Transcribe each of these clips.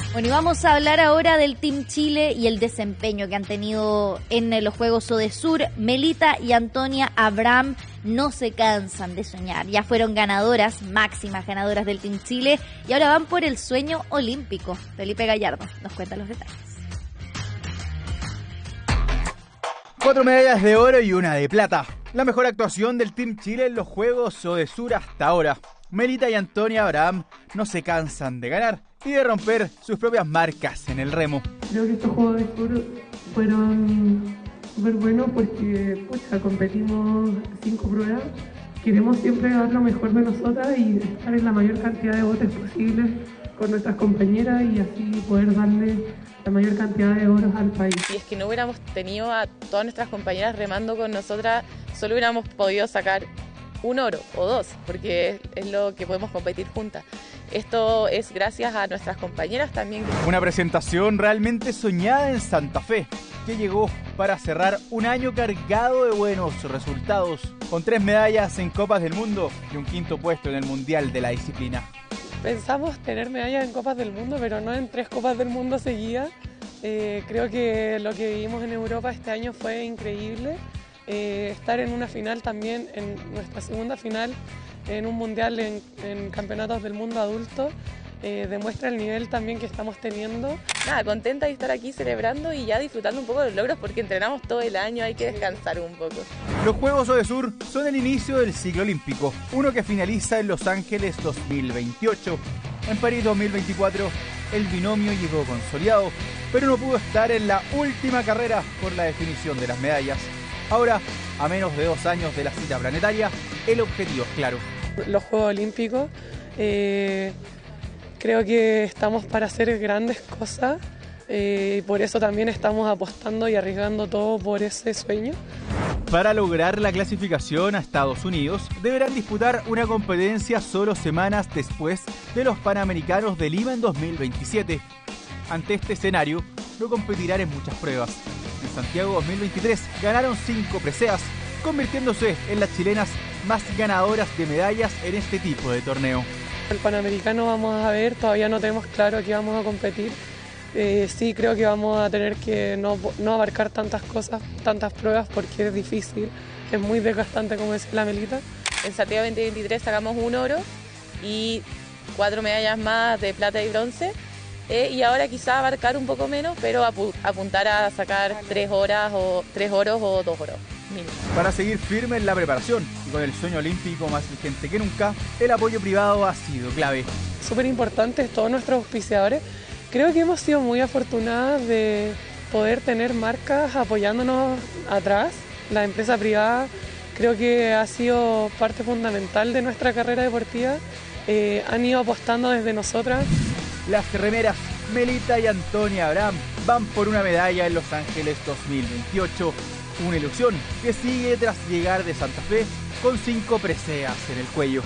Bueno, y vamos a hablar ahora del Team Chile y el desempeño que han tenido en los Juegos Odesur. Melita y Antonia Abraham no se cansan de soñar. Ya fueron ganadoras, máximas ganadoras del Team Chile, y ahora van por el sueño olímpico. Felipe Gallardo nos cuenta los detalles. 4 medallas de oro y una de plata. La mejor actuación del Team Chile en los Juegos Odesur hasta ahora. Melita y Antonia Abraham no se cansan de ganar y de romper sus propias marcas en el remo. Creo que estos Juegos Odesur fueron súper buenos porque competimos 5 pruebas. Queremos siempre dar lo mejor de nosotras y estar en la mayor cantidad de botes posibles con nuestras compañeras y así poder darle la mayor cantidad de oros al país. Si es que no hubiéramos tenido a todas nuestras compañeras remando con nosotras, solo hubiéramos podido sacar un oro o 2, porque es lo que podemos competir juntas. Esto es gracias a nuestras compañeras también. Una presentación realmente soñada en Santa Fe, que llegó para cerrar un año cargado de buenos resultados, con 3 medallas en Copas del Mundo y un 5º puesto en el Mundial de la disciplina. Pensamos tener medallas en Copas del Mundo, pero no en 3 Copas del Mundo seguidas. Creo que lo que vivimos en Europa este año fue increíble. Estar en una final también, en nuestra segunda final en un mundial en campeonatos del mundo adulto, demuestra el nivel también que estamos teniendo. Nada, contenta de estar aquí celebrando y ya disfrutando un poco de los logros porque entrenamos todo el año, hay que descansar un poco. Los Juegos Odesur son el inicio del ciclo olímpico, uno que finaliza en Los Ángeles 2028. En París 2024 el binomio llegó consolidado, pero no pudo estar en la última carrera por la definición de las medallas. Ahora, a menos de 2 años de la cita planetaria, el objetivo es claro. Los Juegos Olímpicos, creo que estamos para hacer grandes cosas y por eso también estamos apostando y arriesgando todo por ese sueño. Para lograr la clasificación a Estados Unidos, deberán disputar una competencia solo semanas después de los Panamericanos de Lima en 2027. Ante este escenario, no competirán en muchas pruebas. En Santiago 2023 ganaron 5 preseas, convirtiéndose en las chilenas más ganadoras de medallas en este tipo de torneo. El Panamericano vamos a ver, todavía no tenemos claro que vamos a competir. Sí, creo que vamos a tener que no abarcar tantas cosas, tantas pruebas, porque es difícil, es muy desgastante, como decía la Melita. En Santiago 2023 sacamos un oro y 4 medallas más de plata y bronce. Y ahora quizá abarcar un poco menos, pero apuntar a sacar 3 oros o 2 oros mínimo. Para seguir firme en la preparación y con el sueño olímpico más vigente que nunca, el apoyo privado ha sido clave. Súper importante, todos nuestros auspiciadores. Creo que hemos sido muy afortunadas de poder tener marcas apoyándonos atrás. La empresa privada creo que ha sido parte fundamental de nuestra carrera deportiva. Han ido apostando desde nosotras. Las remeras Melita y Antonia Abraham van por una medalla en Los Ángeles 2028. Una ilusión que sigue tras llegar de Santa Fe con 5 preseas en el cuello.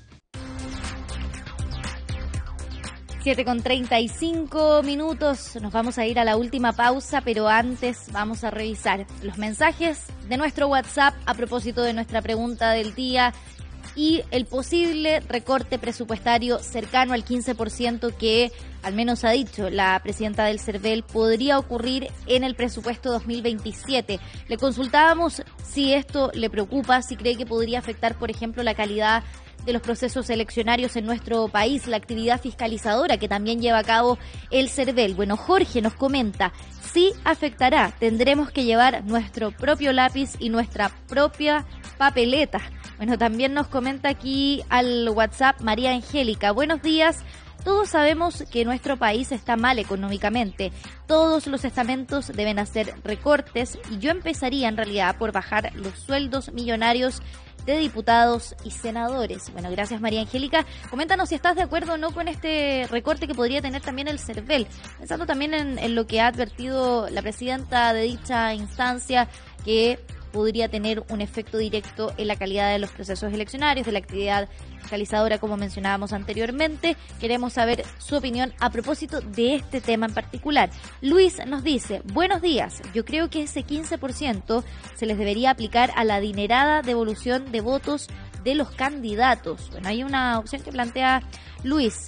7:35, nos vamos a ir a la última pausa, pero antes vamos a revisar los mensajes de nuestro WhatsApp a propósito de nuestra pregunta del día y el posible recorte presupuestario cercano al 15% que al menos ha dicho la presidenta del CERVEL podría ocurrir en el presupuesto 2027. Le consultábamos si esto le preocupa, si cree que podría afectar, por ejemplo, la calidad de los procesos eleccionarios en nuestro país, la actividad fiscalizadora que también lleva a cabo el CERVEL. Bueno, Jorge nos comenta, sí afectará, tendremos que llevar nuestro propio lápiz y nuestra propia papeleta. Bueno, también nos comenta aquí al WhatsApp María Angélica, buenos días. Todos sabemos que nuestro país está mal económicamente. Todos los estamentos deben hacer recortes y yo empezaría en realidad por bajar los sueldos millonarios de diputados y senadores. Bueno, gracias María Angélica. Coméntanos si estás de acuerdo o no con este recorte que podría tener también el CERVEL. Pensando también en lo que ha advertido la presidenta de dicha instancia, que podría tener un efecto directo en la calidad de los procesos eleccionarios, de la actividad fiscalizadora, como mencionábamos anteriormente. Queremos saber su opinión a propósito de este tema en particular. Luis nos dice, buenos días, yo creo que ese 15% se les debería aplicar a la adinerada devolución de votos de los candidatos. Bueno, hay una opción que plantea Luis.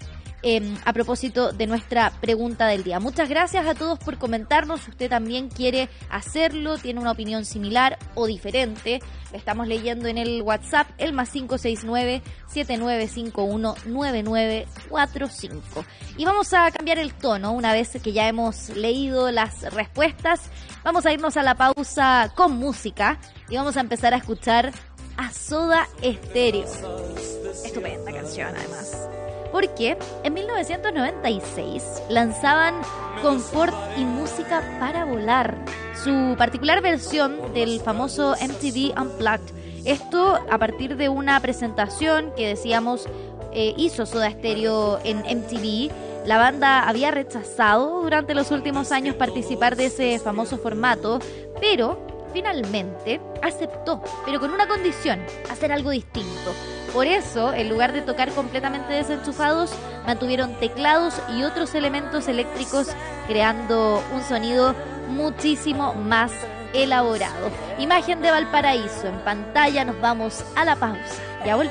a propósito de nuestra pregunta del día. Muchas gracias a todos por comentarnos. Si usted también quiere hacerlo, tiene una opinión similar o diferente, lo estamos leyendo en el WhatsApp, el +569 7951 9945. Y vamos a cambiar el tono una vez que ya hemos leído las respuestas. Vamos a irnos a la pausa con música y vamos a empezar a escuchar a Soda Stereo. Estupenda canción, además. Porque en 1996 lanzaban Confort y Música para Volar, su particular versión del famoso MTV Unplugged. Esto a partir de una presentación que decíamos hizo Soda Stereo en MTV. La banda había rechazado durante los últimos años participar de ese famoso formato, pero finalmente aceptó, pero con una condición: hacer algo distinto. Por eso, en lugar de tocar completamente desenchufados, mantuvieron teclados y otros elementos eléctricos, creando un sonido muchísimo más elaborado. Imagen de Valparaíso en pantalla. Nos vamos a la pausa. Ya volvemos.